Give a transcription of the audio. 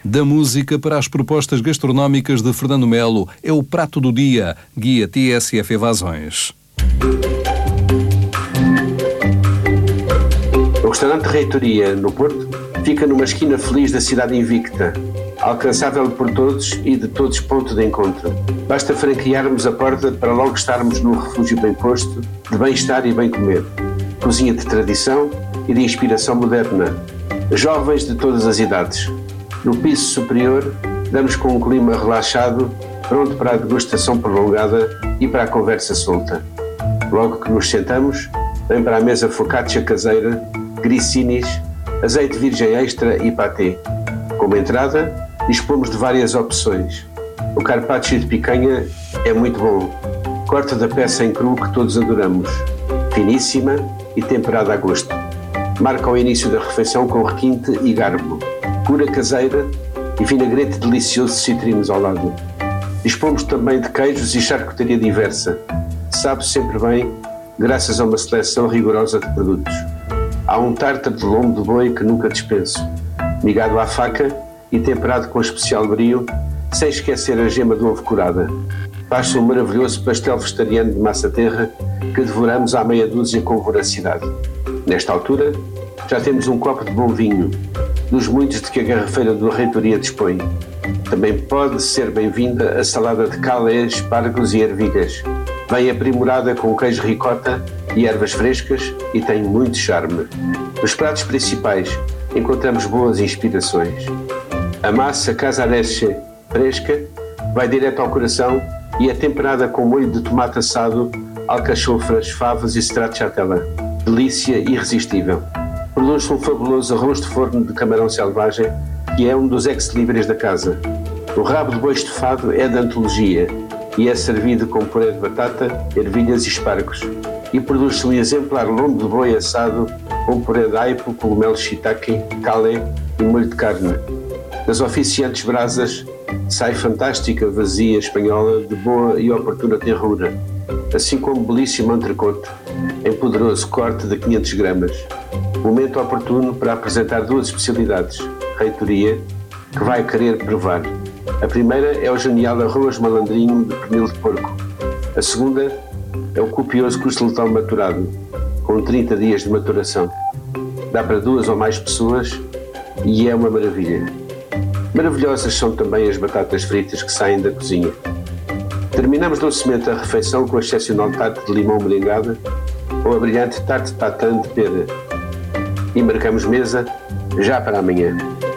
Da música para as propostas gastronómicas de Fernando Melo, é o Prato do Dia, guia TSF Evasões. O restaurante Reitoria, no Porto, fica numa esquina feliz da cidade invicta, alcançável por todos e de todos ponto de encontro. Basta franquearmos a porta para logo estarmos num refúgio bem posto, de bem-estar e bem comer. Cozinha de tradição e de inspiração moderna. Jovens de todas as idades. No piso superior, damos com um clima relaxado, pronto para a degustação prolongada e para a conversa solta. Logo que nos sentamos, vem para a mesa focaccia caseira, gricinis, azeite virgem extra e patê. Como entrada, dispomos de várias opções. O carpaccio de picanha é muito bom. Corte da peça em cru que todos adoramos. Finíssima e temperada a gosto. Marca o início da refeição com requinte e garbo. Pura caseira e vinagrete delicioso de citrinos ao lado. Dispomos também de queijos e charcutaria diversa. Sabe sempre bem, graças a uma seleção rigorosa de produtos. Há um tártaro de lombo de boi que nunca dispenso. Migado à faca e temperado com especial brio, sem esquecer a gema do ovo curada. Faz-se um maravilhoso pastel vegetariano de massa terra que devoramos à meia dúzia com voracidade. Nesta altura, já temos um copo de bom vinho, dos muitos de que a garrafeira da Reitoria dispõe. Também pode ser bem-vinda a salada de calé, espargos e ervilhas. Vem aprimorada com queijo ricota e ervas frescas e tem muito charme. Nos pratos principais encontramos boas inspirações. A massa casaresce fresca vai direto ao coração e é temperada com molho de tomate assado, alcachofras, favas e stracciatella. Delícia irresistível. Produz-se um fabuloso arroz de forno de camarão selvagem, que é um dos ex-libris da casa. O rabo de boi estofado é de antologia e é servido com puré de batata, ervilhas e espargos. E produz-se um exemplar lombo de boi assado com puré de aipo, cogumelo shiitake, calé e molho de carne. Das oficiantes brasas sai fantástica vazia espanhola de boa e oportuna terrura, assim como belíssimo entrecote em poderoso corte de 500 gramas. Momento oportuno para apresentar duas especialidades, Reitoria, que vai querer provar. A primeira é o genial arroz malandrinho de pernil de porco. A segunda é o copioso costeletão maturado, com 30 dias de maturação. Dá para 2 ou mais pessoas e é uma maravilha. Maravilhosas são também as batatas fritas que saem da cozinha. Terminamos docemente a refeição com a excepcional tarte de limão merengada ou a brilhante tarte tatin de pera. E marcamos mesa já para amanhã.